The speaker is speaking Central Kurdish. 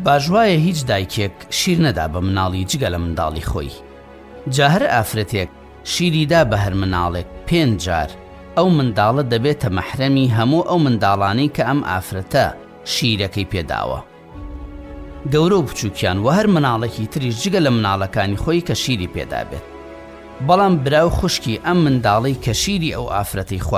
باژوایە هیچ دایکێک شیر نەدا بە مناڵی جگە لە منداڵی خۆی. جا هەر ئافرەتێک شیریدا بە هەر مناڵێک 5 جار ئەو منداڵە دەبێتە مەحرەمی هەموو ئەو منداڵانەی کە ئەم ئافرەتە شیرەکەی پێداوە. گەورە و بچووکیان و هەر مناڵێکی تریش جگە لە مناڵەکانی خۆی کە شیری پێدابێت. بەڵام براو خوشکی ئەم منداڵەی کە شیری ئەو ئافرەتەی